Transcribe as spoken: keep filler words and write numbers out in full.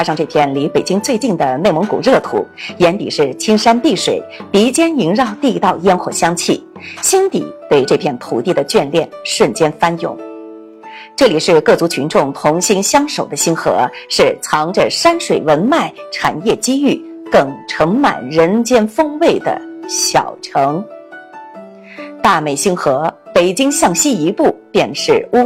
上这片离北京最近的内蒙古热土，眼底是青山碧水，鼻尖萦绕地道烟火香气，心底对这片土地的眷恋瞬间翻涌。这里是各族群众同心相守的星河，是藏着山水文脉、产业机遇，更盛满人间风味的小城。大美星河，北京向西一步便是乌